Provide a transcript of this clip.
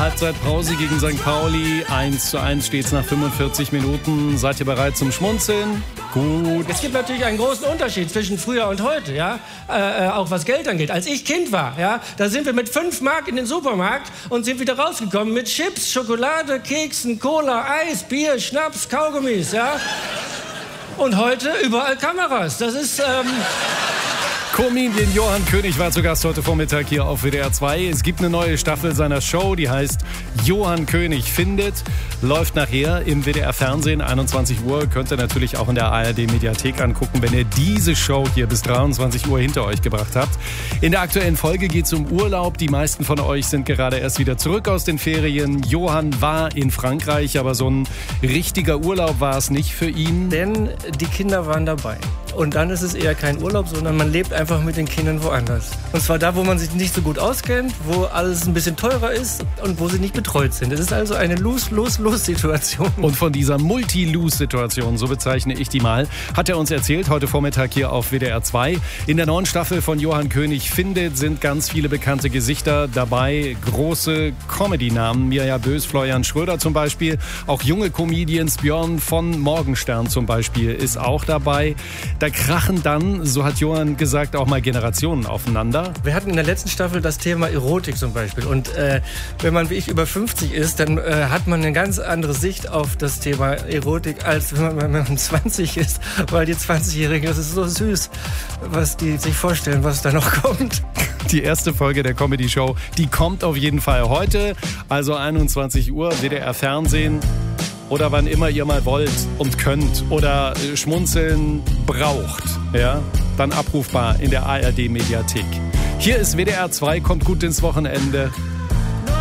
Halbzeit Pause gegen St. Pauli. 1:1 steht's nach 45 Minuten. Seid ihr bereit zum Schmunzeln? Gut. Es gibt natürlich einen großen Unterschied zwischen früher und heute, ja, auch was Geld angeht. Als ich Kind war, ja, da sind wir mit 5 Mark in den Supermarkt und sind wieder rausgekommen mit Chips, Schokolade, Keksen, Cola, Eis, Bier, Schnaps, Kaugummis, ja. Und heute überall Kameras. Das ist, Comedian Johann König war zu Gast heute Vormittag hier auf WDR 2. Es gibt eine neue Staffel seiner Show, die heißt Johann König findet. Läuft nachher im WDR Fernsehen, 21 Uhr. Könnt ihr natürlich auch in der ARD-Mediathek angucken, wenn ihr diese Show hier bis 23 Uhr hinter euch gebracht habt. In der aktuellen Folge geht es um Urlaub. Die meisten von euch sind gerade erst wieder zurück aus den Ferien. Johann war in Frankreich, aber so ein richtiger Urlaub war es nicht für ihn. denn die Kinder waren dabei. Und dann ist es eher kein Urlaub, sondern man lebt einfach mit den Kindern woanders. Und zwar da, wo man sich nicht so gut auskennt, wo alles ein bisschen teurer ist und wo sie nicht betreut sind. Es ist also eine Lose-Lose-Lose-Situation. Und von dieser Multi-Lose-Situation, so bezeichne ich die mal, hat er uns erzählt, heute Vormittag hier auf WDR 2. In der neuen Staffel von Johann König findet sind ganz viele bekannte Gesichter dabei. Große Comedy-Namen, Mirja Bös, Florian Schröder zum Beispiel. Auch junge Comedians, Björn von Morgenstern zum Beispiel, ist auch dabei. Da krachen dann, so hat Johann gesagt, auch mal Generationen aufeinander. Wir hatten in der letzten Staffel das Thema Erotik zum Beispiel. Und wenn man wie ich über 50 ist, dann hat man eine ganz andere Sicht auf das Thema Erotik, als wenn man 20 ist. Weil die 20-Jährigen, das ist so süß, was die sich vorstellen, was da noch kommt. Die erste Folge der Comedy-Show, die kommt auf jeden Fall heute. Also 21 Uhr, WDR Fernsehen. Oder wann immer ihr mal wollt und könnt oder schmunzeln braucht, ja, dann abrufbar in der ARD-Mediathek. Hier ist WDR 2, kommt gut ins Wochenende.